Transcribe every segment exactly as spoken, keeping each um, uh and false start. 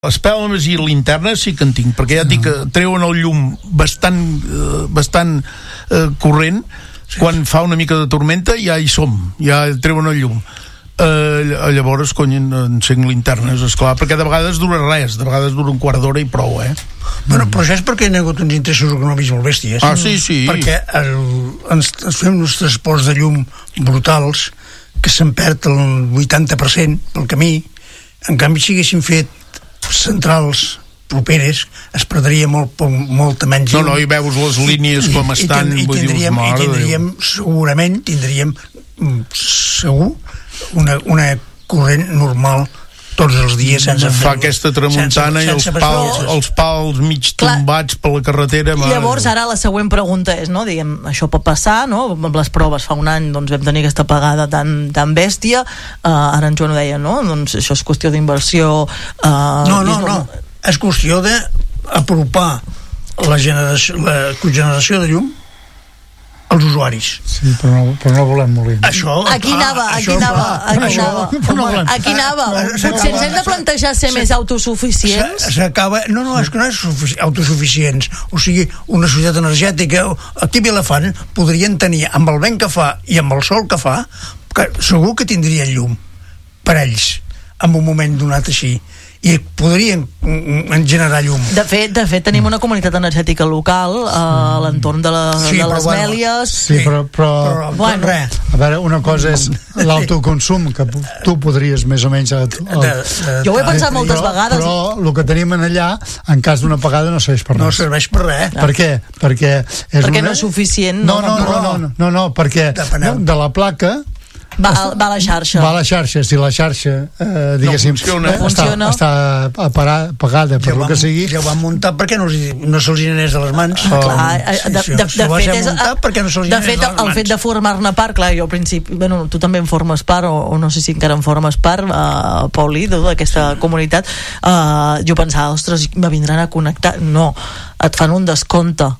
Espelmes i linternes sí que en tinc, perquè ja et dic que treuen el llum bastant, eh, bastant eh, corrent. Quan fa una mica de tormenta ja hi som, ja treuen el llum. Eh, llavors, cony, encenc linternes, esclar, perquè de vegades dura res, de vegades dura un quart d'hora i prou, eh? Bueno, però això és perquè hi ha hagut uns interessos econòmics molt bèsties. Ah, sí, sí. Perquè el, ens, ens fem uns transports de llum brutals que se'n perd el vuitanta per cent pel camí. En canvi, si haguéssim fet centrals properes, es perdria molt, molta menys llum. No, no, i veus les línies com I, estan, i, vull dir, tindríem, i tindríem segurament tindríem segur una, una corrent normal tots els dies sense fer... Fa aquesta tramuntana sense, i els, sense pals, els pals mig tombats per la carretera. I llavors ara la següent pregunta és, no, diguem, això pot passar, no? Amb les proves fa un any doncs vam tenir aquesta apagada tan, tan bèstia, uh, ara en Joan ho deia, no? Doncs això és qüestió d'inversió. Uh, no, no, no, és qüestió d'apropar la generació, la cogeneració de llum als usuaris. Sí, però no, però no volem morir. Això, aquí anava, aquí anava, aquí anava. Aquí anava. Potser ens hem de plantejar ser més autosuficients. S'acaba... No, no, és que no és autosuficients. O sigui, una societat energètica... Aquí a Vilafant podrien tenir, amb el vent que fa i amb el sol que fa, que segur que tindrien llum per ells, en un moment donat així. I podrien generar llum. De fet, de fet tenim una comunitat energètica local uh, a l'entorn de, la, sí, de les bueno, Mèlies. Sí, però, però, però bueno, res. A veure, una cosa és l'autoconsum, que tu podries més o menys... El, el, de, de, jo ho he pensat moltes però, vegades. Però el que tenim en allà, en cas d'una apagada, no serveix per res. No serveix per res. Per què? Perquè, és perquè una... no és suficient. No, no, no, no, no, no, no, no perquè no, de la placa... Va, va a la xarxa. Va a la xarxa, si la xarxa eh, diguéssim, no funciona. Eh, està, està apagada per el que sigui. Ja ho van muntar perquè no, no se'ls anés de les mans. Ah, clar, de, de, de, de fet és, no de fet el fet de formar-ne part, clar, jo al principi, bueno, tu també en formes part o, o no sé si encara en formes part, uh, Paulí, d'aquesta comunitat, uh, jo pensava, ostres, me vindran a connectar. No, et fan un descompte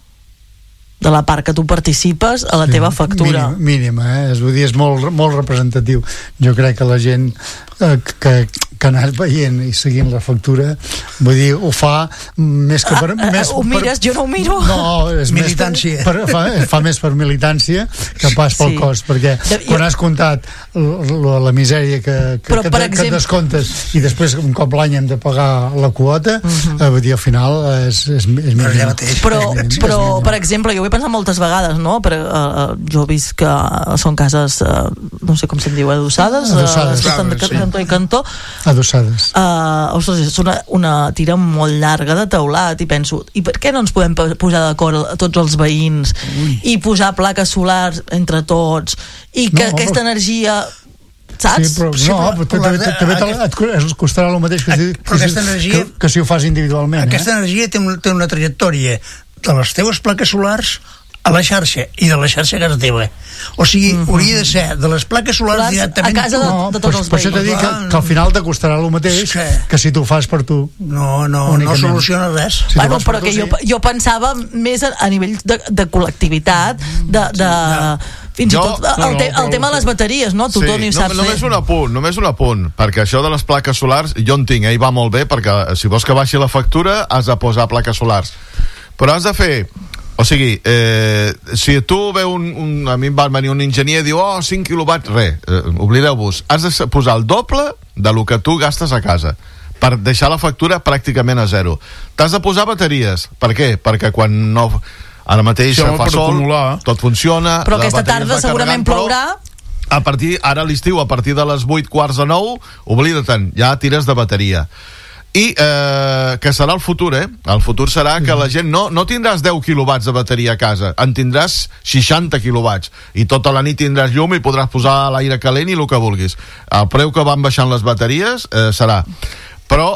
de la part que tu participes a la sí, teva factura. Mínima, mínima eh? És, vull dir, és molt, molt representatiu. Jo crec que la gent eh, que, que ha anat veient i seguint la factura, vull dir, ho fa més que per... Ah, més ho mires? Per, jo no ho miro. No, és militància. Més per, fa, fa més per militància que pas pel sí. cost, perquè de, quan jo... has comptat la, la misèria que, que, però, que, per que exemple... et descomptes i després un cop l'any hem de pagar la quota, uh-huh. eh, vull dir, al final és, és, és mínim. Però, però, per exemple, jo ho he pensat moltes vegades, no? Però, uh, jo he vist que són cases, uh, no sé com se'n diu, adossades, adossades uh, de sí. cantó i cantó. Adossades. Uh, ostres, és una, una tira molt llarga de teulat i penso, i per què no ens podem posar d'acord a tots els veïns Ui. i posar plaques solars entre tots i que no, aquesta però... energia... saps? Sí, però, sí, no, però, però també, també aquest... et costarà el mateix que, si, que, energia, que, que si ho fas individualment. Aquesta eh? energia té, un, té una trajectòria de les teves plaques solars a la xarxa i de la xarxa a casa teva. O sigui, mm-hmm. hauria de ser de les plaques solars les, directament a casa de, no, de tots els veïns. Per això t'he dit que, que al final te costarà el mateix sí. que si tu ho fas per tu. No, no, únicament. No soluciona res. Si bueno, però que tu, jo, sí. jo pensava més a, a nivell de, de col·lectivitat, de... de sí, fins jo, i tot el, no, no, te, el tema de les bateries, no? Tu, sí, Toni, ho saps no, només un apunt, només un apunt, perquè això de les plaques solars jo en tinc, eh, i va molt bé, perquè si vols que baixi la factura has de posar plaques solars. Però has de fer... O sigui, eh, si tu veu un, un... A mi em va venir un enginyer i diu, oh, cinc quilowatts, res, eh, oblideu-vos. Has de posar el doble de lo que tu gastes a casa per deixar la factura pràcticament a zero. T'has de posar bateries. Per què? Perquè quan no... Ara mateix sí, fa sol, acumular. Tot funciona. Però aquesta tarda segurament plourà. A partir, ara a l'estiu, a partir de les vuit quarts de nou, oblida-te'n, ja tires de bateria. I eh, que serà el futur, eh? El futur serà que la gent no, no tindràs deu quilowatts de bateria a casa, en tindràs seixanta quilowatts, i tota la nit tindràs llum i podràs posar l'aire calent i el que vulguis. El preu que van baixant les bateries eh, serà... Però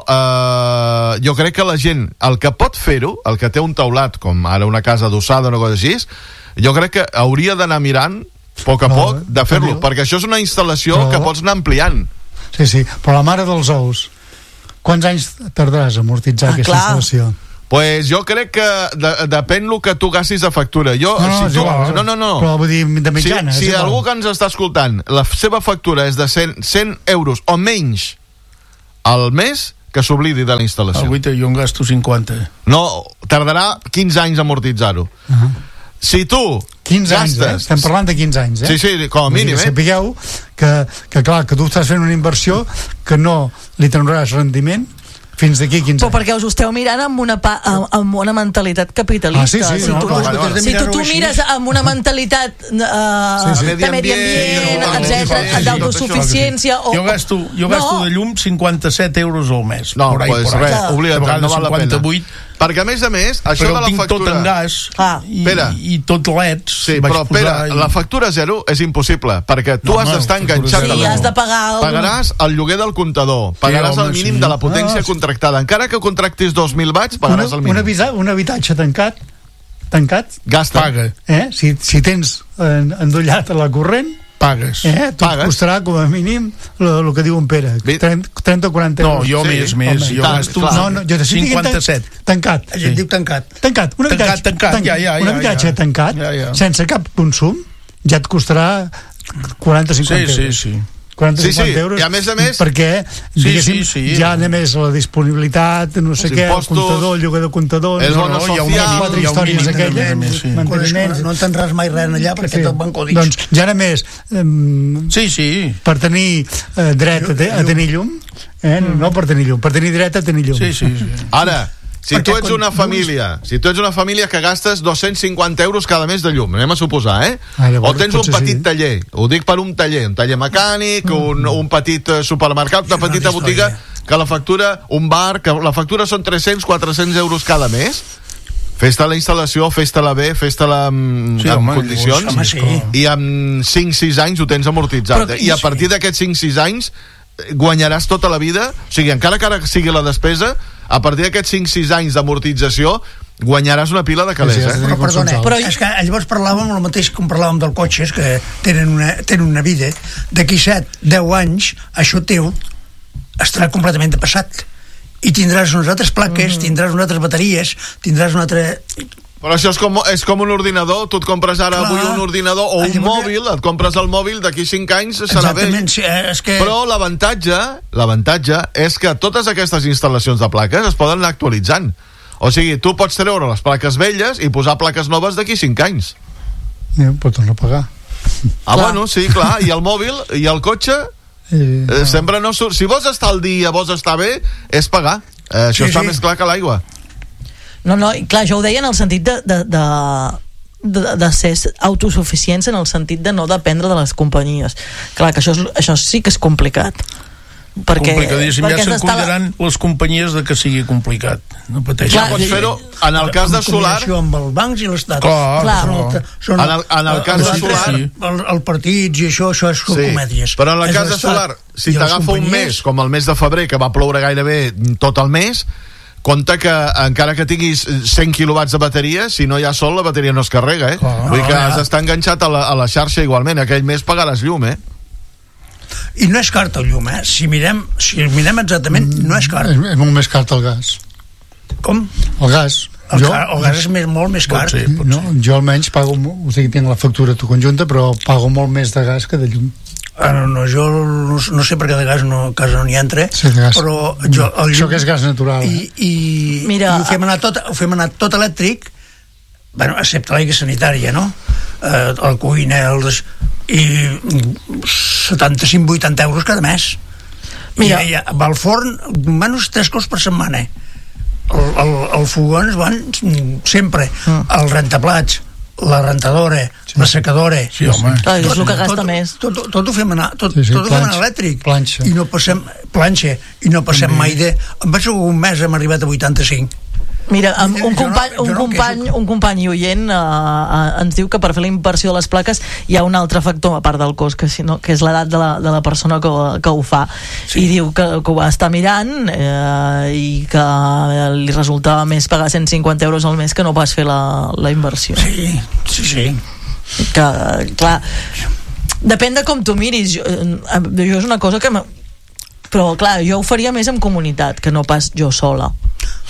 eh, jo crec que la gent, el que pot fer-ho, el que té un teulat, com ara una casa adossada o una cosa així, jo crec que hauria d'anar mirant a poc a no, poc de fer-lo, perquè això és una instal·lació però... que pots anar ampliant. Sí, sí, però la mare dels ous, quants anys tardaràs a amortitzar ah, aquesta clar. instal·lació? Pues jo crec que de, depèn el que tu gastis de factura. Jo, no, no, si tu, igual, no, no, no. Però vull dir, de mitjana. Si, si algú que ens està escoltant, la seva factura és de cent, cent euros o menys al mes, que s'oblidi de la instal·lació. Ah, guaita, jo en gasto cinquanta. No, tardarà quinze anys a amortitzar-ho. Uh-huh. Si tu quinze anys, eh? gastes... Estem parlant de quinze anys, eh? Sí, sí, com a mínim, eh? eh? Sapigueu que, que, clar, que tu estàs fent una inversió que no li trauràs rendiment fins d'aquí quinze Però perquè us ho esteu mirant amb una, pa, amb, amb una mentalitat capitalista. Ah, sí, sí, si no, tu, no, no, no, no. si tu, tu mires amb una mentalitat uh, Sí, sí. de medi ambient, no, etcètera, sí, sí, d'autosuficiència... o- Jo gasto, jo gasto No. de llum cinquanta-set euros al mes. No, por ahí, pues por ahí. res, oblida't, De vegades no val la pena. cinquanta-vuit, Perquè, a més a més, això però de el la tinc tot factura... en gas Ah. i, Pere. i tot leds. Sí, vaig però, Pere, posar i- la factura zero és impossible, perquè tu No, has home, d'estar factura enganxat zero. a Sí, la has llum. de pagar... El... Pagaràs el lloguer del comptador, pagaràs home, el mínim sí. de la potència Ah, sí. contractada. Encara que contractis dos mil watts, una, pagaràs el un, mínim. avisa, un habitatge tancat tancat Gasta. Paga, eh? si, si tens en, endollat a la corrent pagues. eh? tot Pagues. costarà com a mínim el que diu en Pere, Bé. trenta o quaranta No, euros. jo Sí, més, més. home, Jo tant, gasto clar. no, no, jo si diguin tan- cinquanta-set. tancat La gent diu tancat. tancat, un Tancat, habitatge, tancat, tanc- ja, ja, un ja, habitatge ja. tancat Ja, ja. sense cap consum ja et costarà quaranta o Sí, cinquanta sí, euros sí. quaranta o Sí, sí, cinquanta euros i a més a més- perquè Sí, diguéssim, sí, sí. ja només la disponibilitat no sé Els què, el impostos, comptador, el lloguer de comptador és no, bona no, hi ha un social, mínim, quatre hi ha un històries mínim aquelles, també, sí. manteniments. No entendràs mai res allà perquè Sí. tot van codis. Doncs ja només eh, Sí, sí. per tenir eh, dret a, te, a tenir llum eh? no per tenir llum, per tenir dret a tenir llum Sí, sí, sí. Ara, si Perquè tu ets quan una vulguis- família, si tu ets una família que gastes dos-cents cinquanta euros cada mes de llum, anem a suposar, eh? Ah, llavors o tens un potser petit sí. taller, ho dic per un taller, un taller mecànic, un, un petit eh, supermercat, una una petita història. botiga, que la factura, un bar, que la factura són tres-cents quatre-cents euros cada mes, fes-te la instal·lació, fes-te-la bé, fes-te-la amb, Sí, amb home, condicions, home, sí. i amb cinc sis anys ho tens amortitzat. Però- I a partir d'aquests cinc sis anys eh, guanyaràs tota la vida, o sigui, encara que ara sigui la despesa, a partir d'aquests cinc sis anys d'amortització guanyaràs una pila de calés, Sí, sí, eh? sí. Però perdona, Però- però, és que llavors parlàvem el mateix com parlàvem dels cotxes, que tenen una, tenen una vida. D'aquí set, deu anys, això teu estarà completament passat. I tindràs unes altres plaques, mm. tindràs unes altres bateries, tindràs una altra... Però això és com, és com un ordinador, tu et compres ara Clar. avui un ordinador o un Llavors- mòbil, et compres el mòbil, d'aquí cinc anys serà Exactament, vell. sí, eh, és que... Però l'avantatge, l'avantatge és que totes aquestes instal·lacions de plaques es poden anar actualitzant. O sigui, tu pots treure les plaques velles i posar plaques noves d'aquí cinc anys. ja, pot tornar a pagar Ah, Clar. bueno, sí, clar, i el mòbil i el cotxe eh, eh, sempre no surt. Si vols estar al dia, vols estar bé, és pagar. Eh, això Sí, està sí. més clar que l'aigua. No, no, i clar, jo ho deia en el sentit de, de, de, de, de ser autosuficients, en el sentit de no dependre de les companyies. Clar, que això, és, això sí que és complicat. Perquè, Complicadíssim. perquè Ja has se'n d'estar- cuidaran les companyies de que sigui complicat. No pateixis. Ja Clar, pots i- fer-ho, en el cas de en solar, combinació amb els bancs i l'Estat. Clar, Clar. Són, el, són En el- en el cas de els- solar- el, el partits i això, això és sí. comèdies. Però en el És cas de l'Estat solar, si i les t'agafa un companyies- mes, com el mes de febrer, que va ploure gairebé tot el mes, compte que encara que tinguis cent quilowatts de bateria, si no hi ha sol, la bateria no es carrega, eh? Clar. Vull dir que No, has ja. d'estar enganxat a la, a la xarxa igualment. Aquell mes pagaràs llum, eh? I no és car el llum, eh? Si mirem, si mirem exactament, no és car. és, és molt més car el gas Com? el gas El, jo, car, el gas és més, molt més car. Pot ser, pot no, jo almenys pago, mo- o sigui, tinc la factura tu conjunta, però pago molt més de gas que de llum. Ah, no, no, jo no, no sé perquè de gas no, a casa no n'hi entra, Sí, de gas. però jo, el Això llum, que és gas natural, i, eh? i, Mira, i ho, fem anar tot, ho fem anar tot elèctric, bueno, excepte l'aigua sanitària, no? Eh, la cuina, els, i setanta-cinc vuitanta euros cada mes. Mira. I, i va al forn menys tres cops per setmana. El, el, el fogons van mm, sempre. Mm. El rentaplats, la rentadora, sí. la secadora. Sí, home. Clar, és el que gasta tot, més. Tot, tot, tot ho fem anar, tot, Sí, sí, tot ho fem planxa, anar elèctric. planxa. I no passem, planxa, i no passem mai de... Em penso que un mes hem arribat a vuitanta-cinc. Mira, amb Jo un no- company, jo un no company, queixo. un company oient uh, uh, ens diu que per fer la inversió de les plaques hi ha un altre factor, a part del cost, que, si no, que és l'edat de, la, de la persona que, ho- que ho fa. Sí. I diu que, que ho va estar mirant eh, i que li resultava més pagar cent cinquanta euros al mes que no pas fer la, la inversió. Sí, sí, sí. Que, clar, depèn de com tu miris. Jo, eh, jo és una cosa que... m'ha- Però, clar, jo ho faria més en comunitat, que no pas jo sola.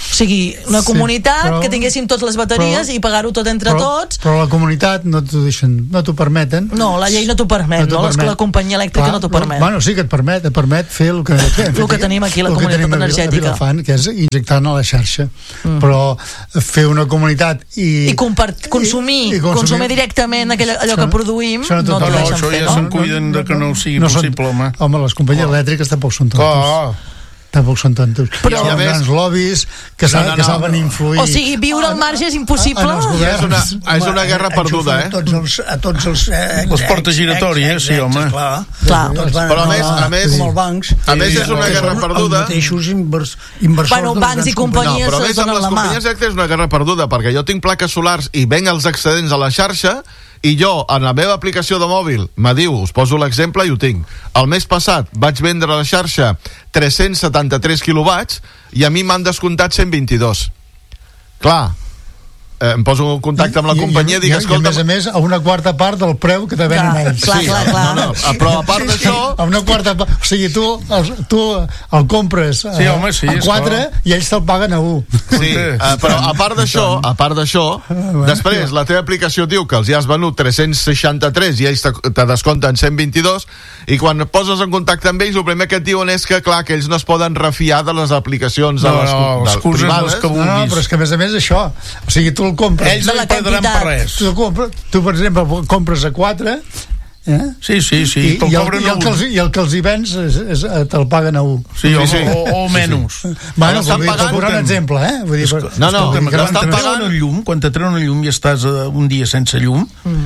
O sigui, una Sí, comunitat però- que tinguéssim totes les bateries però- i pagar-ho tot entre però, tots. però la comunitat no t'ho deixen, no t'ho permeten. No, la llei no t'ho permet, t'ho no? Les- La companyia elèctrica Clar, no t'ho permet. Bueno, sí que et permet, et permet fer el que, El que tenim aquí, la el que comunitat tenim a Vil- energètica. a Vilafant, que és injectar-ne a la xarxa. Mm. Però fer una comunitat i... I compart- consumir, i- i consumir directament aquell, allò que Això- produïm, això no no t'ho t'ho No, no, deixen això fer, ja no? se'n cuiden de que no sigui no són- possible, home. Home, les companyies elèctriques tampoc són tontos. Clar. Tampoc són tontos. Però- Hi ha I a més- grans lobbies que, No, sa, no, no, que saben no. influir. O sigui, viure al marge és impossible. en els governs. És una, és una guerra perduda, eh? A tots els... A tots els eh, Les portes giratòries, sí, home. Clar. Clar. Tots van Però a anar més- a més- com els bancs. a més és una que guerra són perduda. Els mateixos invers, inversors Bueno, de les bancs i grans companyies. No, però a es més amb donen les la mà. companyies elèctriques és una guerra perduda, perquè jo tinc plaques solars i venc els excedents a la xarxa i jo, en la meva aplicació de mòbil, me diu, us poso l'exemple i ho tinc. El mes passat vaig vendre a la xarxa tres-cents setanta-tres quilowatts i a mi m'han descomptat cent vint-i-dos. Clar, eh, em poso en contacte amb la companyia i dic, i, i, escolta... a més a més, a una quarta part del preu que te venen Clar, ells. clar, clar, clar. No, no, però a part d'això... A una quarta part. O sigui, tu el, tu el compres a, Sí, home, sí, a esclar. quatre i ells te'l paguen a un. Sí, eh, però a part d'això, a part d'això, després la teva aplicació diu que els hi has venut tres-cents seixanta-tres i ells te, te descompten cent vint-i-dos i quan et poses en contacte amb ells el primer que et diuen és que, clar, que ells no es poden refiar de les aplicacions de No, les, no, de, excuses privades. les que No, no, vulguis. però és que a més a més això, o sigui, tu el compres. Ells De no la hi perdran quantitat. per res. Tu, compres, tu, per exemple, compres a quatre, eh? Sí, sí, sí, I, te'l i, el, cobren i, el a que els, un. i el que els hi vens és, és, eh, te'l paguen a un. Sí, o, Sí, sí. o, o menys. Bueno, Estan vull dir, pagant- t'ho posaré un exemple, eh? Vull dir, per- No, no, Escolta'm, que quan estan te treuen pagant... el llum, quan te treuen el llum i estàs uh, un dia sense llum,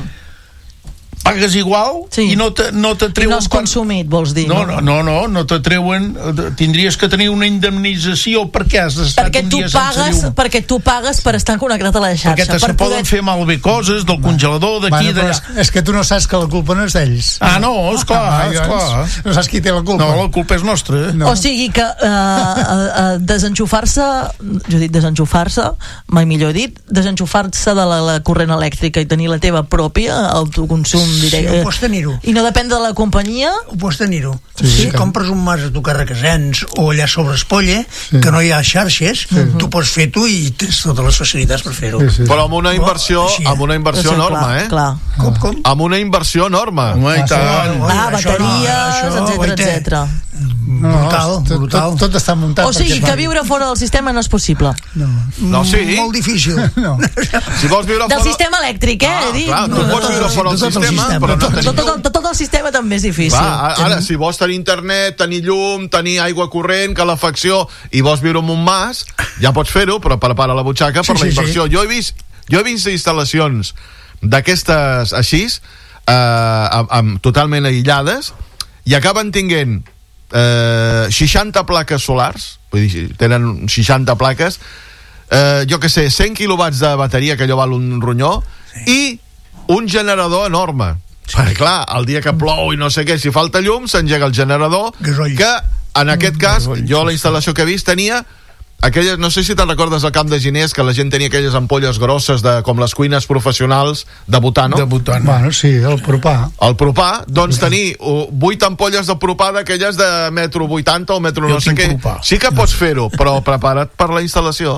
pagues igual Sí. i no te, no te I treuen... no has quan- consumit, vols dir, No, no, no, no, no te treuen... eh, Tindries que tenir una indemnització perquè has estat Perquè un tu dia sense pagues, llum. perquè tu pagues per estar connectat a la xarxa. Perquè te se per poden fer malbé coses del congelador, d'aquí, Bueno, però d'allà. és, és que tu no saps que la culpa no és d'ells. Ah, no, esclar, Ah, esclar. doncs, no saps qui té la culpa. No, la culpa és nostra. No. O sigui que uh, uh, desenxufar-se, jo he dit desenxufar-se, mai millor dit, desenxufar-se de la, la corrent elèctrica i tenir la teva pròpia autoconsum Sí, directe. ho pots tenir-ho. I no depèn de la companyia. Ho pots tenir-ho. Sí, Si sí. compres un mas a tocar Requesens o allà sobre Espolla, Sí. que no hi ha xarxes, tu pots fer tu i tens totes les facilitats per fer-ho. Sí, sí. Però amb una inversió, així, eh? amb una inversió Sí, enorme, clar, eh? Clar. Com, com? Amb una inversió enorme. Home, i tant. Oi, Ah, això no, bateries, això, etcètera, oita. etcètera. No, Brutal, tot, brutal. Tot, tot està muntat. O sigui perquè que fa- viure fora del sistema no és possible. No. No, sí. Molt difícil. No. Si vols viure Del fora... sistema elèctric, eh? Ah, he dit. clar, tu No, pots viure fora del tot el sistema, sistema, però no tot el tenir tot, tot, tot el sistema també és difícil. Va, ara, si vols tenir internet, tenir llum, tenir aigua corrent, calefacció, i vols viure en un mas, ja pots fer-ho, però prepara la butxaca per Sí, la sí, inversió. Jo he vist, jo he vist instal·lacions d'aquestes així, eh, amb, amb, totalment aïllades, i acaben tinguent eh, seixanta plaques solars, vull dir, tenen seixanta plaques, eh, jo que sé, cent quilowatts de bateria, que allò val un ronyó, sí. i un generador enorme. Sí. Perquè, clar, el dia que plou i no sé què, si falta llum, s'engega el generador, Gasoll. que, en aquest cas, jo la instal·lació que he vist tenia aquelles, no sé si te'n recordes al Camp de Giners, que la gent tenia aquelles ampolles grosses de, com les cuines professionals de butano. De butano. Bueno, sí, el propà. El propà, doncs tenir uh, vuit ampolles de propà d'aquelles de metro vuitanta o metro Jo no sé tinc què. propà. Sí que pots fer-ho, però prepara't per la instal·lació.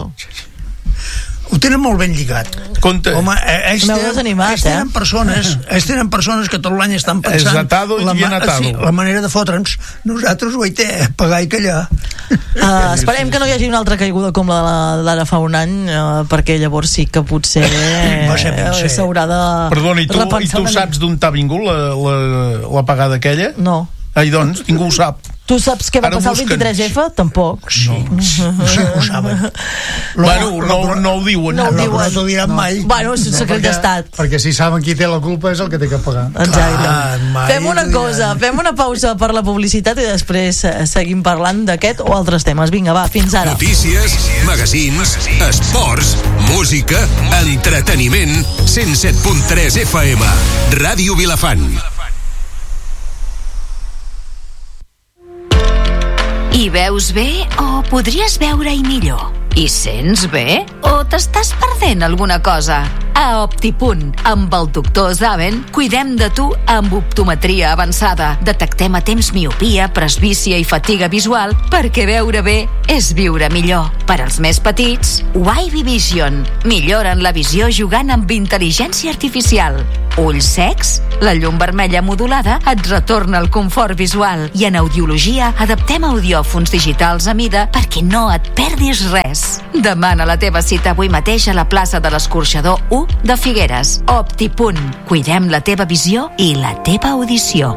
Ho tenen molt ben lligat. Compte. Home, eh, ells, M'heu tenen, desanimat, ells tenen eh? persones, ells tenen persones que tot l'any estan pensant És atado la, y bien ma- atado. sí, la manera de fotre'ns. Nosaltres ho he té, pagar i callar. Uh, esperem que no hi hagi una altra caiguda com la de- d'ara fa un any, uh, perquè llavors sí que potser Va ser ben eh, ser. s'haurà de Perdona, i tu, i repensar tu una saps d'on t'ha vingut la, la, la pagada aquella? mica. No. Ai, doncs, ningú ho sap. Tu saps què va Ara passar el busquen. vint-i-tres efa? Tampoc. Sí, no sé que ho saben. Bueno, no, no ho diuen. No ho No, diuen. no t'ho diran mai. Bueno, és un secret d'estat. Perquè si saben qui té la culpa és el que té que pagar. Exacte. Ah, mai Fem una ho diran. cosa, fem una pausa per la publicitat i després eh, seguim parlant d'aquest o altres temes. Vinga, va, fins ara. Notícies, magazins, esports, música, entreteniment. cent set punt tres F M. Ràdio Vilafant. I veu Veus bé o podries veure-hi millor? I sents bé? O t'estàs perdent alguna cosa? A Optipunt, amb el doctor Zaven, cuidem de tu amb optometria avançada. Detectem a temps miopia, presbícia i fatiga visual, perquè veure bé és viure millor. Per als més petits, Wavy Vision. Milloren la visió jugant amb intel·ligència artificial. Ulls secs? La llum vermella modulada et retorna el confort visual. I en audiologia adaptem audiòfons digitals a mida perquè no et perdis res. Demana la teva cita avui mateix a la plaça de l'Escorxador u de Figueres. Optipunt. Cuidem la teva visió i la teva audició.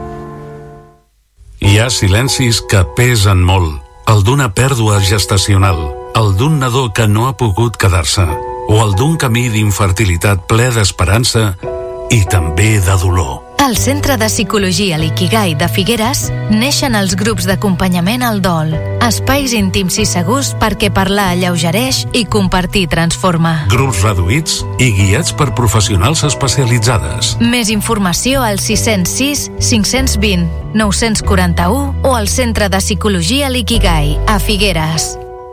Hi ha silencis que pesen molt. El d'una pèrdua gestacional, el d'un nadó que no ha pogut quedar-se, o el d'un camí d'infertilitat ple d'esperança i també de dolor. Al Centre de Psicologia L'Ikigai de Figueres neixen els grups d'acompanyament al dol, espais íntims i segurs perquè parlar alleugereix i compartir transforma. Grups reduïts i guiats per professionals especialitzades. Més informació al sis zero sis, cinc dos zero, nou quatre u o al Centre de Psicologia L'Ikigai a Figueres.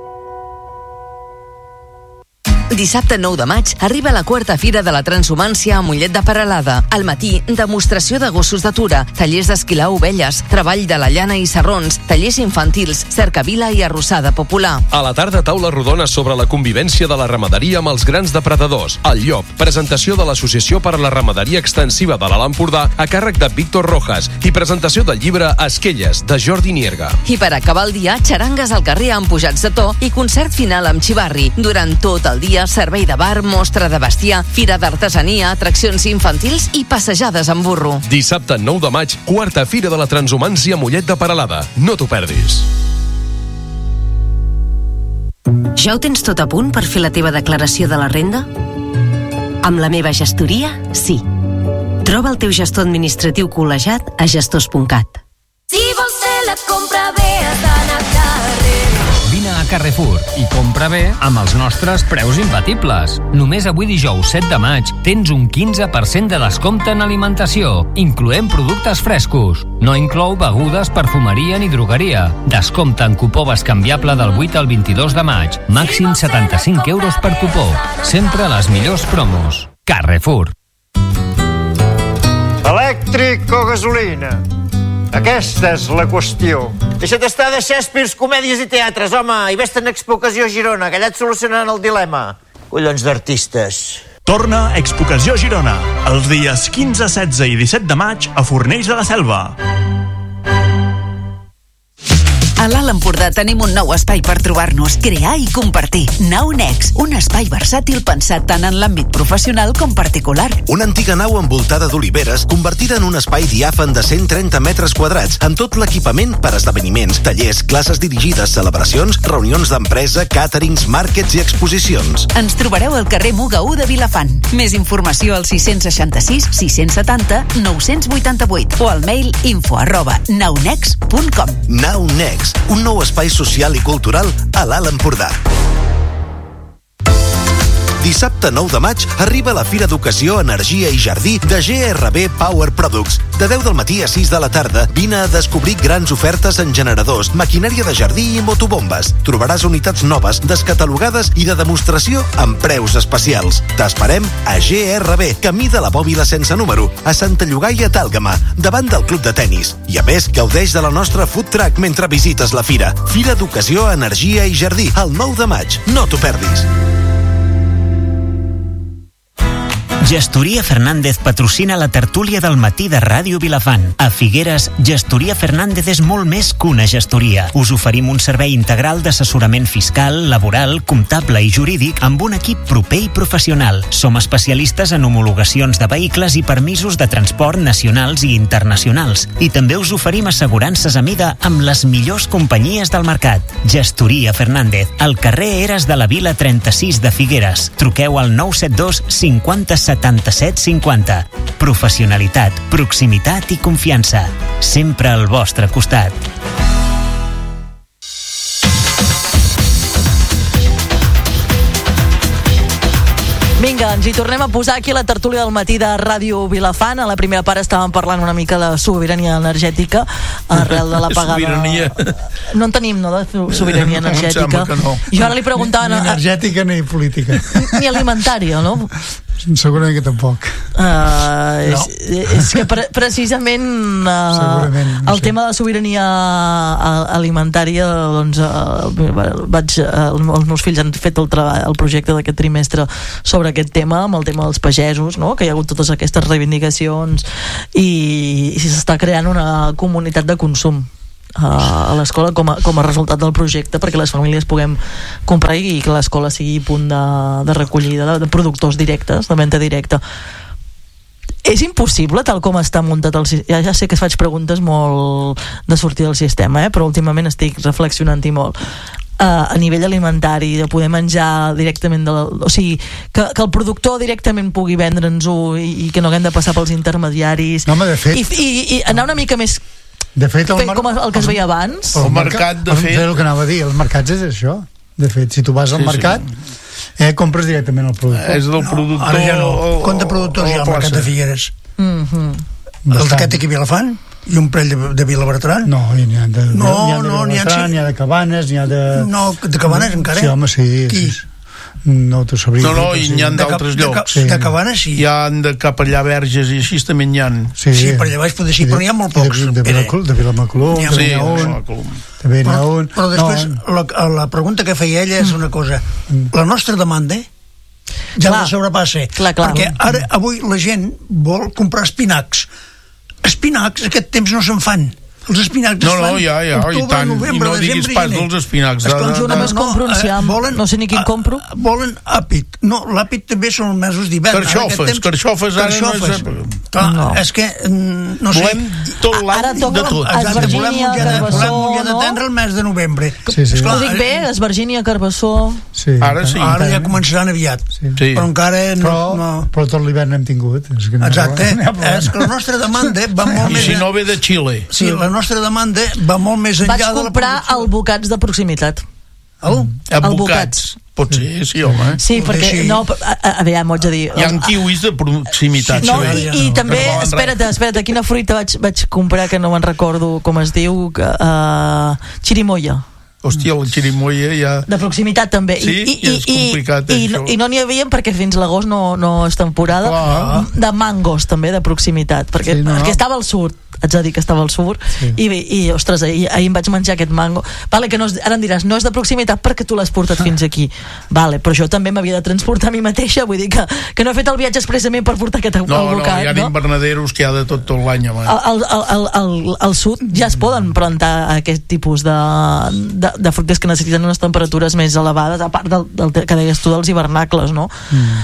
Dissabte nou de maig arriba la quarta Fira de la Transhumància a Mollet de Peralada. Al matí, demostració de gossos d'atura, tallers d'esquilar ovelles, treball de la llana i sarrons, tallers infantils, cercavila i arrossada popular. A la tarda, taula rodona sobre la convivència de la ramaderia amb els grans depredadors. El llop, presentació de l'Associació per a la Ramaderia Extensiva de l'Alt Empordà a càrrec de Víctor Rojas i presentació del llibre Esquelles, de Jordi Nierga. I per acabar el dia, xarangues al carrer amb pujats de to i concert final amb xivarri. Durant tot el dia, servei de bar, mostra de bestiar, fira d'artesania, atraccions infantils i passejades amb burro. Dissabte nou de maig, quarta Fira de la Transhumància a Mollet de Peralada. No t'ho perdis. Ja ho tens tot a punt per fer la teva declaració de la renda? Amb la meva gestoria, sí. Troba el teu gestor administratiu col·legiat a gestors punt cat. Si vols fer la compra bé, has d'anar a carrer. Vine a Carrefour i compra bé amb els nostres preus imbatibles. Només avui dijous set de maig tens un quinze per cent de descompte en alimentació, incloent productes frescos. No inclou begudes, perfumeria ni drogueria. Descompte en cupó bescanviable del vuit al vint-i-dos de maig. Màxim setanta-cinc euros per cupó. Sempre les millors promos. Carrefour. Elèctric o gasolina? Aquesta és la qüestió. Deixa't estar de Shakespeare, comèdies i teatres, home, i vés-te'n a Expocació a Girona, que allà et solucionaran el dilema. Collons d'artistes. Torna a Expocació Girona, els dies quinze, setze i disset de maig a Fornells de la Selva. A l'Alt Empordà tenim un nou espai per trobar-nos, crear i compartir. Nau Next, un espai versàtil pensat tant en l'àmbit professional com particular. Una antiga nau envoltada d'oliveres convertida en un espai diàfan de cent trenta metres quadrats, amb tot l'equipament per esdeveniments, tallers, classes dirigides, celebracions, reunions d'empresa, càterings, màrquets i exposicions. Ens trobareu al carrer Muga u de Vilafant. Més informació al sis sis sis, sis set zero, nou vuit vuit o al mail info arroba naunex punt com. Nau Next, un nou espai social i cultural a l'Alt Empordà. Dissabte nou de maig arriba la Fira d'Ocasió, Energia i Jardí de G R B Power Products. De deu del matí a sis de la tarda, vine a descobrir grans ofertes en generadors, maquinària de jardí i motobombes. Trobaràs unitats noves, descatalogades i de demostració amb preus especials. T'esperem a G R B, camí de la Bòbila sense número, a Santa Llogaia d'Àlgama, davant del club de tennis. I a més, gaudeix de la nostra food truck mentre visites la fira. Fira d'Ocasió, Energia i Jardí, el nou de maig. No t'ho perdis. Gestoria Fernández patrocina la tertúlia del matí de Ràdio Vilafant. A Figueres, Gestoria Fernández és molt més que una gestoria. Us oferim un servei integral d'assessorament fiscal, laboral, comptable i jurídic amb un equip proper i professional. Som especialistes en homologacions de vehicles i permisos de transport nacionals i internacionals. I també us oferim assegurances a mida amb les millors companyies del mercat. Gestoria Fernández, al carrer Eres de la Vila trenta-sis de Figueres. Truqueu al nou set dos cinquanta setanta-set cinquanta. Professionalitat, proximitat i confiança. Sempre al vostre costat. Vinga, Vinga, ens hi tornem a posar aquí a la tertúlia del matí de Ràdio Vilafant. A la primera part estàvem parlant una mica de sobirania energètica arrel de l'apagada. Sobirania. No en tenim, no, de sobirania energètica. No. Jo ara li preguntava... Ni energètica ni política. Ni alimentària, no? Segurament que tampoc. Uh, no. és, és que pre precisament uh, no el sé. tema de sobirania alimentària, doncs uh, vaig, uh, els meus fills han fet el, treball, el projecte d'aquest trimestre sobre aquest tema, amb el tema dels pagesos, no? Que hi ha hagut totes aquestes reivindicacions i, i s'està creant una comunitat de consum a l'escola com, a, com a resultat del projecte, perquè les famílies puguem comprar i que l'escola sigui punt de, de recollida de, de productors directes, de venda directa. És impossible tal com està muntat el sistema? Ja, ja sé que faig preguntes molt de sortir del sistema, eh? Però últimament estic reflexionant-hi molt. Uh, a nivell alimentari, de poder menjar directament de la, o sigui, que, que el productor directament pugui vendre'ns-ho i, i que no haguem de passar pels intermediaris. No, home, de fet... I, i, i anar una mica més... De fet, el, com el que es veia abans. El, el mercat, de fet... El que anava a dir, els mercats és això. De fet, si tu vas al sí, mercat, sí. Eh, compres directament el productor. És del productor... No, ara ja no. Quant de productors hi ha al mercat de Figueres? Mm-hmm. El d'aquest aquí a Vilafant? I un parell de, de Vilabertran? No, n'hi ha de, no, n'hi ha de no, Vilabertran, n'hi ha de Cabanes, n'hi ha de... No, de Cabanes encara? Sí, home, sí. Qui? Sí. No t'ho sabria. No, no, i n'hi ha d'altres llocs. De, de Cabanes, sí. Hi ha de cap allà Verges i així també n'hi ha. Sí, sí, per allà baix poder sí, però n'hi ha molt pocs. De, de, de Vilamacolum, sí, n'hi ha un. També n'hi ha un. Però després, no. la, la pregunta que feia ella és una cosa. La nostra demanda ja clar, la sobrepassa. Clar, clar. Perquè ara, avui, la gent vol comprar espinacs. Espinacs, aquest temps no se'n fan. Els espinacs no, es fan no, ja, ja, octubre, i tant, novembre, i no diguis pas dels espinacs. Esclar, jo només compro un ciam, volen, no sé ni quin compro. Volen àpid. No, l'àpid també són els mesos d'hivern. Carxofes, carxofes, ara carxofes. no és... Clar, no. És que, no sé... Volem tot l'any de tot. Esvergínia, Carbassó, volem mullar de tendre el mes de novembre. Sí, sí. Ho dic bé, Esvergínia, Carbassó... Sí, ara sí. Ara ja començaran aviat. Sí. Però encara no... Però, no. però tot l'hivern n'hem tingut. És que exacte. És que la nostra demanda va molt més... I si no ve de Xile. Sí, la nostra demanda va molt més enllà de la producció. Vaig comprar albocats de proximitat. El? Albocats. Pot ser, sí, home. Sí, perquè, sí. no, aviam, ho haig de dir. Hi ha kiwis de proximitat. No, i, i també, espera't, espera't, quina fruita vaig, vaig comprar, que no me'n recordo com es diu, uh, xirimoia. Hòstia, el xirimoia ja... De proximitat també. Sí, I, i, és complicat, i, i, i no n'hi havia perquè fins l'agost no, no és temporada. Ah. De mangos també, de proximitat, perquè, sí, no? perquè estava al sud, haig de dir que estava al sud, sí. i, i ostres, ahir, ahir em vaig menjar aquest mango. Vale, que no és, ara em diràs, no és de proximitat perquè tu l'has portat ah. fins aquí. Vale, però jo també m'havia de transportar a mi mateixa, vull dir que, que no he fet el viatge expressament per portar aquest no, albocat. No, hi ha no? invernaderos que hi ha de tot, tot l'any, home. Al, al, al, al, al sud ja es poden plantar aquest tipus de, de, de fruites que necessiten unes temperatures més elevades, a part del, del que deies tu dels hivernacles, no? Mm.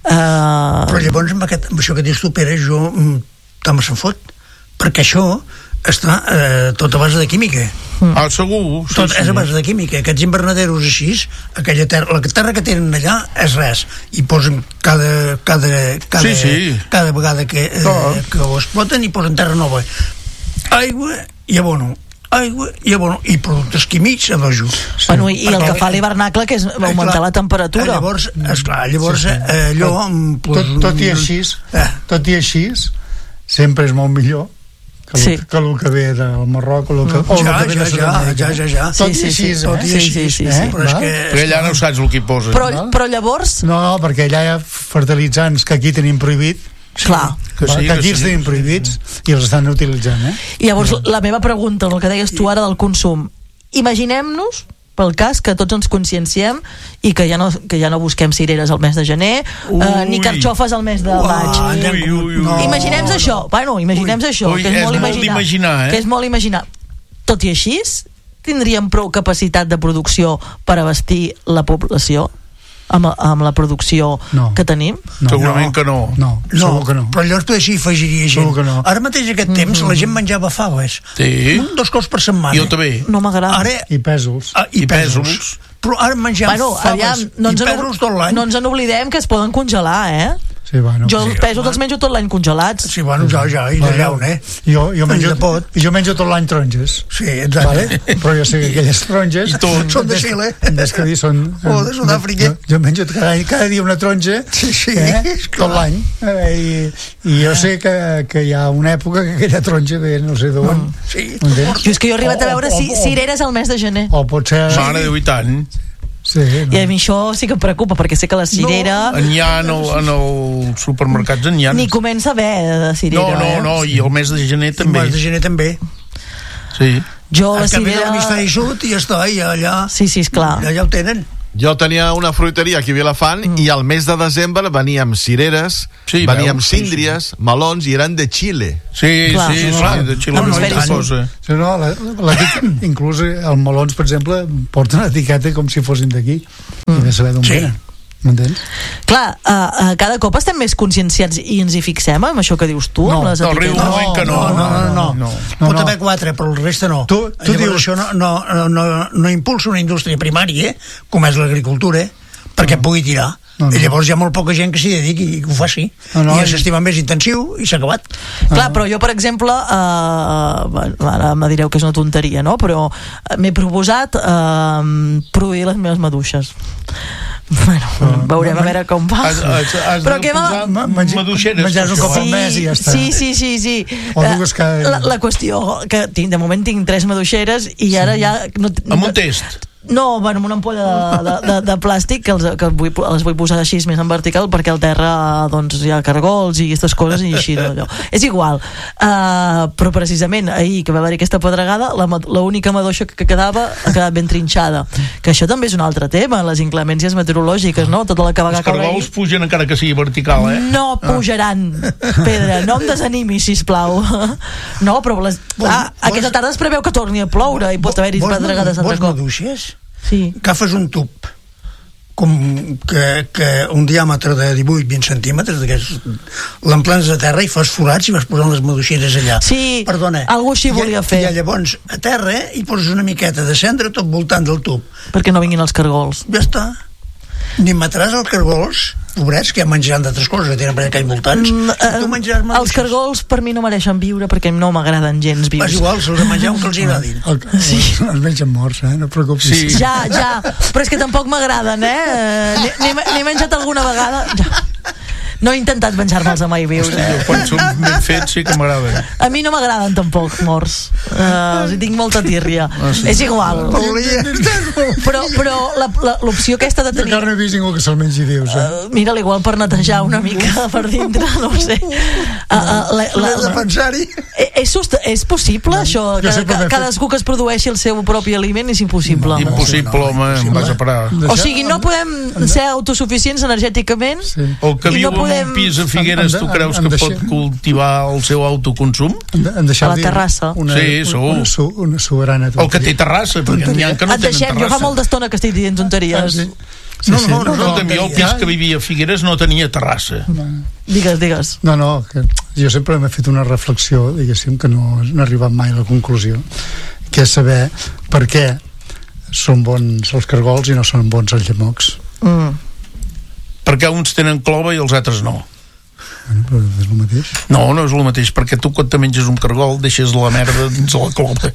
Uh... Però llavors amb, aquest, amb això que dius tu, Pere, jo també se'n fot, perquè això està eh, tot a base de química. Mm. Ah, segur. Sí, tot sí. És a base de química. Aquests invernaderos així, aquella terra, la terra que tenen allà és res. I posen cada, cada, cada, sí, sí. cada vegada que, eh, oh. que ho exploten i posen terra nova. Aigua i abono. aigua i, bueno, i productes químics a dojo. Sí. Bueno, i, i el que fa l'hivernacle, que és augmentar eh, la temperatura. Eh, llavors, esclar, llavors sí, sí. Eh, allò... Tot, tot, tot i així, eh. tot i així, sempre és molt millor que el, sí. que el que ve del Marroc o el que, mm. o el ja, que ve ja, de Sud-amèrica. Ja, ja, ja. Tot sí, i així, sí, eh? Sí, sí, sí, sí, sí. Eh? Però, és que, però allà no saps el que hi posa. Però, no? però llavors... No, no, perquè allà hi ha fertilitzants que aquí tenim prohibit. Clar. Que, sí, que aquí els tenim prohibits i els estan utilitzant, eh? I llavors la meva pregunta, el que deies tu ara del consum, imaginem-nos pel cas que tots ens conscienciem i que ja no, que ja no busquem cireres al mes de gener, eh, ni carxofes al mes de maig. Ui, ui, ui, no, imaginem-nos no. això, bueno, imaginem-nos això, ui, que és, és molt, molt imaginar, imaginar, eh? que és molt imaginar. Tot i així, tindríem prou capacitat de producció per abastir la població amb, amb la producció no. que tenim? No, segurament no. que no. No, no, segur que no. Però llavors tu així afegiria gent. No. Ara mateix aquest temps mm -hmm. la gent menjava faves. Sí. Un, dos cops per setmana. Jo també. No m'agrada. Ara... I pèsols. Ah, I, I pèsols. pèsols. Però ara mengem bueno, faves aviam, no i pèsols tot l'any. No ens en oblidem que es poden congelar, eh? Sí, bueno, jo els sí, pèsols els menjo tot l'any congelats. Sí, bueno, ja, ja, i de llaun, eh? Jo, jo, menjo, de pot. jo menjo tot l'any taronges. Sí, exacte. Vale? Però jo sé que aquelles taronges... Són de Xile. Des que dir, són... O de Sud-àfrica. Jo, jo menjo cada, cada dia una taronja, sí, sí, eh? tot l'any. Eh, i, I jo sé que, que hi ha una època que aquella taronja ve no sé d'on. Mm. Sí. Jo és que jo he arribat a veure si, cireres al mes de gener. O potser... Mare de vuit anys. Sí, no. I a mi això sí que em preocupa, perquè sé que la cirera... No, n'hi ha en, el, en els supermercats, n'hi ha. Ni comença a haver de cirera. No, no, eh? no, i el mes de gener també. El mes de gener també. Sí. Jo la cirera... cirera... de l'hemisferi sud i ja està, i allà... Sí, sí, esclar. Allà ja el tenen. Jo tenia una fruiteria aquí a Vilafant mm. i al mes de desembre venia amb cireres, sí, venia amb veus, síndries, sí, sí. melons, i eren de Xile. Sí, clar, sí, sí, sí, de Xile no, no, no, cosa. Sí, no, la, la, inclús els melons, per exemple, porten una etiqueta com si fossin d'aquí. Mm. I de saber d'on sí. venen. M'entens? Clar, uh, uh, cada cop estem més conscienciats i ens hi fixem amb això que dius tu, no, amb les no, etiquetes. No, no, que no, no, no, no, no. Pot no. haver quatre, però el resta no. Tu, tu Llavors, dius... això no, no, no, no impulsa una indústria primària, com és l'agricultura, perquè no. pugui tirar. No, no. I llavors hi ha molt poca gent que s'hi dediqui i que ho faci. No, no, I ja s'estima més intensiu i s'ha acabat. Clar, però jo, per exemple, eh, ara me direu que és una tonteria, no? Però m'he proposat eh, produir les meves maduixes. Bueno, uh, veurem a veure com va. Has, has, has però què va? Maduixeres. Menjar un cop al mes i ja està. Sí, sí, sí, sí. O dues cada... la, la qüestió que tinc, de moment tinc tres maduixeres i ara sí. ja... No, amb un test. No, bueno, amb una ampolla de, de, de, de plàstic que, els, que vull, les vull posar així més en vertical perquè al terra doncs, hi ha cargols i aquestes coses i així allò. És igual, uh, però precisament ahir que va haver aquesta pedregada l'única maduixa que quedava ha quedat ben trinxada, que això també és un altre tema, les inclemències meteorològiques, no? Tota la que va els cargols pugen encara que sigui vertical, eh? No pujaran, Pedra, no em desanimi, sisplau. No, però les, ah, aquesta tarda es preveu que torni a ploure i pot haver-hi pedregades altre cop. Maduixes? Sí. Agafes un tub com que, que un diàmetre de divuit vint centímetres l'emplenes a terra i fas forats i vas posant les maduixeres allà. Sí, perdona, algú així volia fer. I llavors a terra hi poses una miqueta de cendra tot voltant del tub perquè no vinguin els cargols. Ja està. Ni mataràs els cargols, pobrets, que ja menjaran d'altres coses, que tenen per aquell voltants. Mm, uh, tu menjaràs maduixes. Els cargols per mi no mereixen viure perquè no m'agraden gens vius. És igual, se'ls ha menjat un que els hi agradin. El, el, sí. Els mengen morts, eh? No et preocupis. Sí. Ja, ja, però és que tampoc m'agraden, eh? N'he menjat alguna vegada. Ja. No he intentat menjar-me'ls a mai vius. Hosti, jo, quan són ben fets sí que m'agraden. A mi no m'agraden tampoc morts. Uh, els hi tinc molta tírria. Ah, sí. És igual. Però, però l'opció aquesta de tenir... Jo encara no he vist ningú que se'l mengi vius, eh? Uh, mira, igual per netejar una mica per dintre, no ho sé. Uh, uh, la, la, de pensar-hi. És, és possible, no, això? Que, que, cadascú que es produeixi el seu propi aliment és impossible. Impossible, home, em vas a parar. O sigui, no podem ser autosuficients energèticament o que viu en un pis a Figueres, tu creus que pot cultivar el seu autoconsum? A la terrassa. Una, sí, segur. Una, una, una soberana tonteria. El que té terrassa, perquè n'hi ha que no tenen terrassa. Jo fa molt d'estona que estic dient tonteries. Sí. Sí, no, sí. no, no, no, no, jo el pis que vivia a Figueres no tenia terrassa. No. Digues, digues. No, no, que jo sempre m'he fet una reflexió, diguéssim, que no, no he arribat mai a la conclusió, que és saber per què són bons els cargols i no són bons els llemocs. Mm. Perquè uns tenen clova i els altres no. Bueno, però és el mateix. No, no és el mateix, perquè tu quan te menges un cargol deixes la merda dins la clova.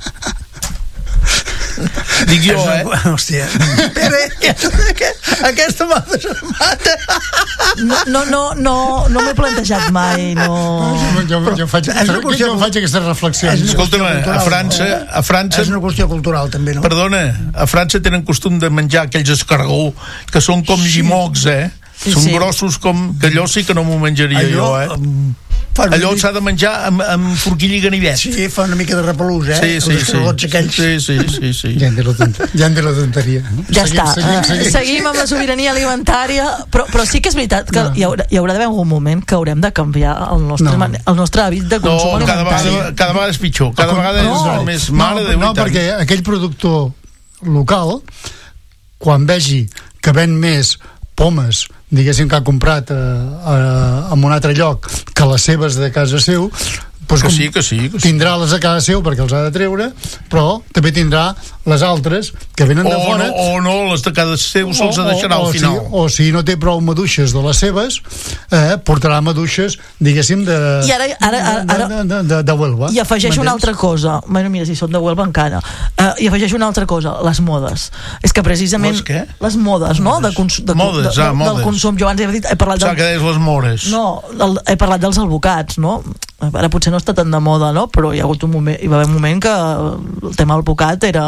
Dic jo, eh? Hòstia, Pere, aquesta, aquesta mà de mata. No, no, no, no, no m'he plantejat mai, no... Jo, jo, jo, faig, jo, jo faig aquesta reflexió. Escolta'm, a França, a França... És una qüestió cultural, també, no? Perdona, a França tenen costum de menjar aquells escargous que són com llimocs, eh? Sí, són sí. grossos com... que allò sí que no m'ho menjaria allò, jo, eh? Um, allò s'ha de menjar amb, amb forquilla i ganivet. Sí, fa una mica de repelús, eh? Sí, sí, sí. Sí, sí, sí, sí. Ja en de la tonteria. Ja en de la tonteria. Ja seguim, està. Seguim, seguim. seguim amb la sobirania alimentària, però, però sí que és veritat que no. hi, haurà, hi haurà d'haver algun moment que haurem de canviar el nostre, no. el nostre hàbit de consum no, alimentari. Cada vegada, cada vegada és pitjor. Cada vegada no. és més mare no, de no, perquè aquell productor local, quan vegi que ven més pomes, diguéssim, que ha comprat a, a, a un altre lloc que les seves de casa seu, pues que sí, que sí, que sí. Tindrà les a casa seu perquè els ha de treure, però també tindrà les altres que venen de o fora. No, o no, les de cada seu se'ls deixarà al final. Si, o si no té prou maduixes de les seves, eh, portarà maduixes, diguéssim, de, I ara, ara, ara, de, de, de, de Huelva. I afegeix una altra cosa. Bueno, mira, si són de Huelva encara. Uh, I afegeix una altra cosa, les modes. És que precisament... Les què? Les modes, no? De cons, de, modes, de, de, ah, modes. Del consum. Jo abans he dit... He parlat del... Saps que deies les mores? No, el, he parlat dels alvocats, no? Ara potser no està tan de moda, no? Però hi ha hagut un moment, hi va haver un moment que el tema alvocat era...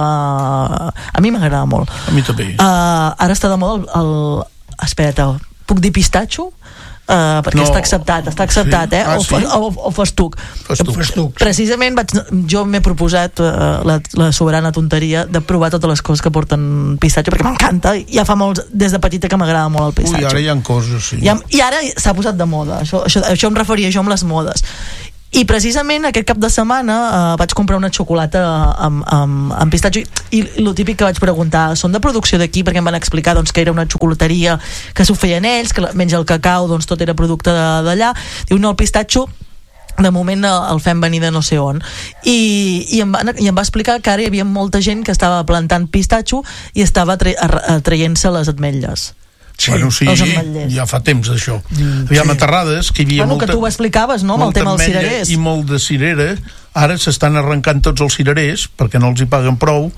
A mi m'agrada molt. A mi també. Uh, ara està de moda el... el... Espera't, puc dir pistatxo? Uh, perquè no. està acceptat, està acceptat, sí. eh? Ah, o, sí? o, o festuc. Festuc. Festuc. Precisament vaig, jo m'he proposat uh, la, la soberana tonteria de provar totes les coses que porten pistatxo, perquè m'encanta, ja fa molts, des de petita que m'agrada molt el pistatxo. Ui, ara hi ha coses, sí. I, I ara s'ha posat de moda, això, això, això em referia jo amb les modes. I precisament aquest cap de setmana uh, vaig comprar una xocolata amb, amb, amb pistatxo i, i el típic que vaig preguntar, són de producció d'aquí? Perquè em van explicar doncs, que era una xocolateria que s'ho feien ells, que menys el cacau doncs, tot era producte d'allà. Diu, no, el pistatxo de moment el fem venir de no sé on i, i, em va, i em va explicar que ara hi havia molta gent que estava plantant pistatxo i estava traient-se les ametlles. Sí, bueno, sí, ja fa temps d'això. Mm, Aviam, sí. a Terrades, que hi havia bueno, molta... que tu ho explicaves, no?, amb el tema dels cirerers. I molt de cirera, ara s'estan arrencant tots els cirerers, perquè no els hi paguen prou,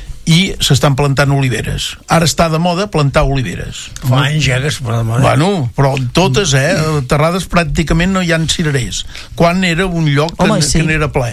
i s'estan plantant oliveres. Ara està de moda plantar oliveres. Fa anys ja que es posa de moda. Bueno, però totes, eh? A Terrades pràcticament no hi ha cirerers. Quan era un lloc que, Home, sí. que n'era ple.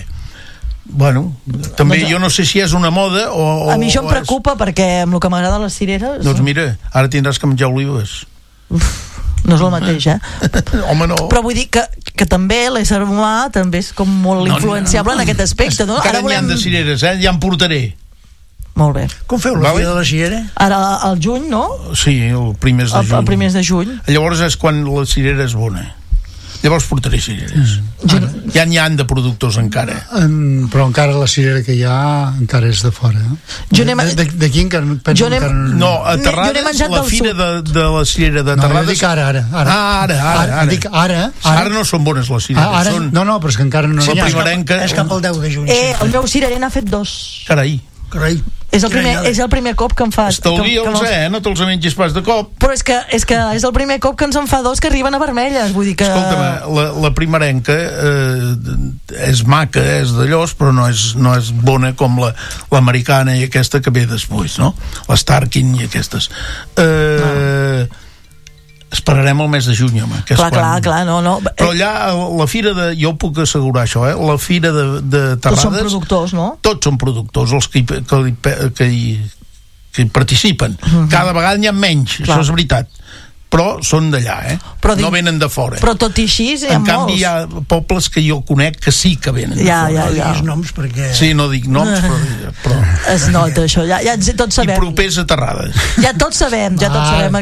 Bueno, també jo no sé si és una moda o... o a mi això em o preocupa és... perquè amb el que m'agrada les cireres... Doncs mira, ara tindràs que menjar olives. Uf, no és el mateix, eh? Home, no. Però vull dir que, que també l'ésser humà també és com molt influenciable no, no. en aquest aspecte, no? Encara volem... n'hi ha de cireres, eh? Ja en portaré. Molt bé. Com feu la vale? Fira de la Cirera? Ara, al juny, no? Sí, el primers de el, juny. El primers de juny. Llavors és quan la cirera és bona. Llavors portaré cireres. Mm. Ja n'hi han de productors encara. En, però encara la cirera que hi ha encara és de fora. Jo n'he... D'aquí encara, penso, encara no... No, a Terrades, la fira de, de la cirera de Terrades... No, jo dic ara, ara. Ara, ah, ara, ara. Ara, ara. Dic ara, ara. Ara no són bones les cireres. Ah, ara, són... No, no, però és que encara no la n'hi ha. primerenca... És cap al deu de juny. Eh, el meu cirerer n'ha fet dos. Carai. Carai. És el, primer, és el primer cop que em fa... Estalvia'ls, eh? No te'ls mengis pas de cop. Però és que, és que és el primer cop que ens en fa dos que arriben a vermelles. Vull dir que... Escolta'm, la, la primerenca eh, és maca, és d'allòs, però no és, no és bona com la, l'americana i aquesta que ve després, no? L'Starkin i aquestes. Eh... No. Esperarem el mes de juny, home, que és clar, quan... clar, clar, no, no. Però allà, la fira de... Jo ho puc assegurar, això, eh? La fira de, de Terrades... Tots són productors, no? Tots són productors, els que, hi, que, hi, que, hi, que hi participen. Uh-huh. Cada vegada n'hi ha menys, clar. Això és veritat. Però són d'allà, eh? Però no venen de fora. Però tot i així hi ha en molts. canvi hi ha pobles que jo conec que sí que venen ja, de fora. Ja, ja, ja. Noms perquè... Sí, no dic noms, però... però... Es nota això, ja, ja tots sabem. I propers a Terrades. Ja tots sabem, ja tots sabem.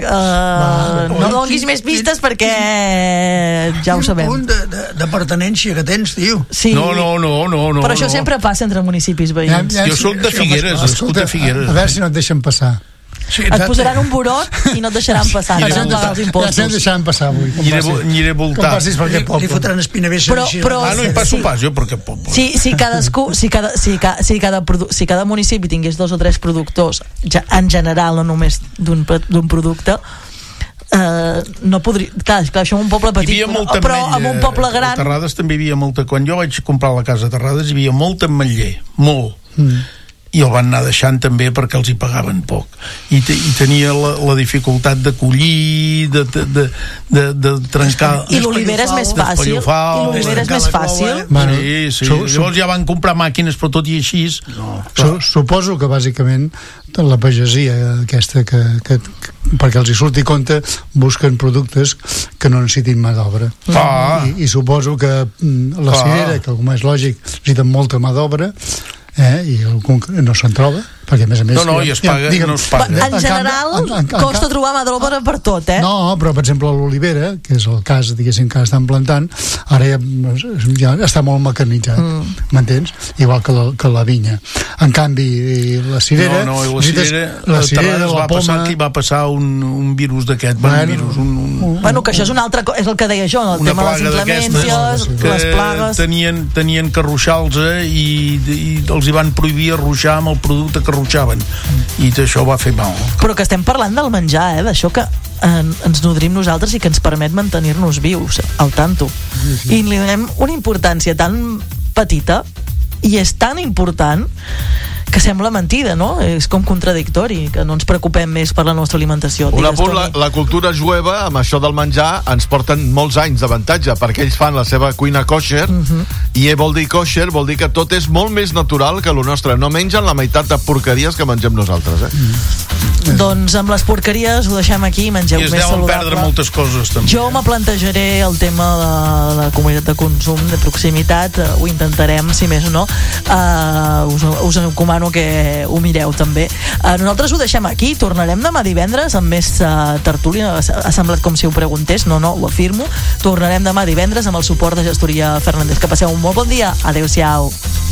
Uh, no donguis més pistes perquè ja ho sabem. Quin punt de, de, de pertenència que tens, tio. Sí. No, no, no, no, no. Però això no. sempre passa entre municipis veïns. Ja, ja, jo soc de Figueres, nascut de Figueres. A veure si no et deixen passar. Sí, et posaran un burot i no et deixaran passar, no et pagar els impostos. Ja se'n deixaran passar avui. Aniré voltar. Li, li fotran espinavessa. Però, però, ah, no hi passo sí. pas, jo perquè poble. Si, si cadascú, si cada, si, ca, si, cada produ, si cada municipi tingués dos o tres productors, ja, en general, no només d'un producte, Uh, no podria... Clar, clar, això en un poble petit, però, però en un poble gran... A Terrades també hi havia molta... Quan jo vaig comprar la casa a Terrades hi havia molt ametller, molt. Mm. I el van anar deixant també perquè els hi pagaven poc. I, te, i tenia la, la dificultat de collir, de, de, de, de, de trencar... I l'olivera és més fàcil. I l'olivera és més fàcil. Bueno, sí, sí. Su, su, Llavors ja van comprar màquines, però tot i així... No. Su, suposo que bàsicament la pagesia aquesta que, que, que perquè els hi surti compte busquen productes que no necessitin mà d'obra. Ah. I, i suposo que la cirera, que com és lògic necessiten molta mà d'obra, eh, i algun no se'n troba, perquè a més a més... No, no, i es paga, digue'm, no es paga. En general, en, en, en, costa trobar mà d'obra per tot, eh? No, però, per exemple, a l'olivera, que és el cas, diguéssim, que estan plantant, ara ja, ja està molt mecanitzat, mm. m'entens? Igual que la, que la vinya. En canvi, la cirera... No, no, la cirera, la cirera, la la va poma... passar, aquí va passar un, un virus d'aquest, bueno, un virus, un, un... Bueno, que això és una altra cosa, és el que deia jo, el una tema de les inclemències, les plagues... Tenien, tenien que arruixar-los i, i els hi van prohibir arruixar amb el producte que arruixaven i això va fer mal. Però que estem parlant del menjar, eh? D'això que en, ens nodrim nosaltres i que ens permet mantenir-nos vius al tanto. Sí, sí. I li donem una importància tan petita i és tan important que sembla mentida, no? És com contradictori, que no ens preocupem més per la nostra alimentació. Un apunt, la, la cultura jueva, amb això del menjar, ens porten molts anys d'avantatge, perquè ells fan la seva cuina kosher, uh-huh. i vol dir kosher, vol dir que tot és molt més natural que lo nostre. No mengen la meitat de porqueries que mengem nosaltres, eh? Mm. Doncs amb les porqueries ho deixem aquí, mengeu més saludable. I es deuen perdre moltes coses, també. Jo me plantejaré el tema de la comunitat de consum, de proximitat, ho intentarem, si més no. Uh, us, us encomano que ho mireu també. Uh, nosaltres ho deixem aquí, tornarem demà divendres amb més uh, tertúlia. Ha semblat com si ho preguntés, no, no, ho afirmo. Tornarem demà divendres amb el suport de Gestoria Fernández. Que passeu un molt bon dia. Adéu-siau.